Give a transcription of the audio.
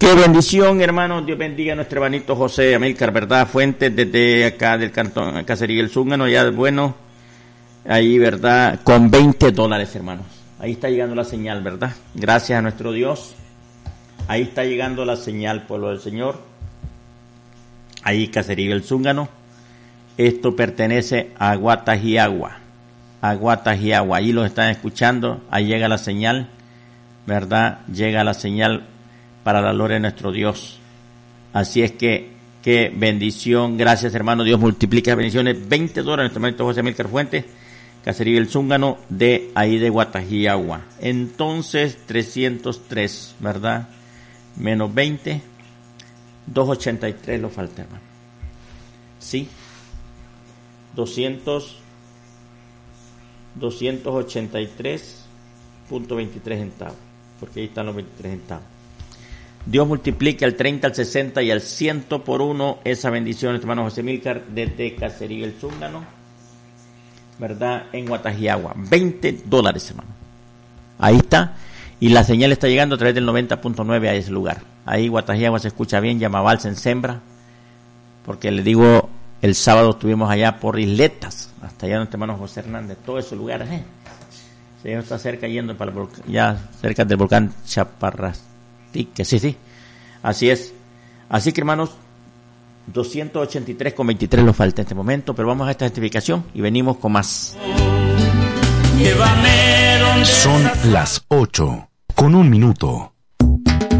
Qué bendición, hermanos. Dios bendiga a nuestro hermanito José Amílcar, ¿verdad? Fuentes desde acá del cantón Cacería del Zúngano, ya bueno, ahí, ¿verdad? Con $20, hermanos. Ahí está llegando la señal, ¿verdad? Gracias a nuestro Dios. Ahí está llegando la señal, pueblo del Señor. Ahí Cacería del Zúngano. Esto pertenece a Guatajiagua. A Guatajiagua. Ahí los están escuchando. Ahí llega la señal, ¿verdad? Llega la señal para la gloria de nuestro Dios. Así es que, qué bendición. Gracias, hermano. Dios multiplica las bendiciones. $20, nuestro hermanito José Amílcar Fuentes, Cacería del Zúngano, de ahí de Guatajiagua. Entonces, 303, ¿verdad? Menos 20, 283 lo falta, hermano. Sí. 283.23 centavos. Porque ahí están los 23 centavos. Dios multiplique al 30, al 60 y al 100 por uno esa bendición, nuestro hermano José Amílcar, desde Cacería del Zúngano, ¿verdad? En Guatajiagua. $20, hermano. Ahí está. Y la señal está llegando a través del 90.9 a ese lugar. Ahí Guatajiagua se escucha bien, Yamabal se ensembra. Porque le digo, el sábado estuvimos allá por Isletas, hasta allá nuestro hermano José Hernández, todos esos lugares, Se está cerca yendo para el volcán, ya cerca del volcán Chaparras. Sí, así es. Así que, hermanos, 283.23 lo falta en este momento, pero vamos a esta certificación y venimos con más. Son las 8:01.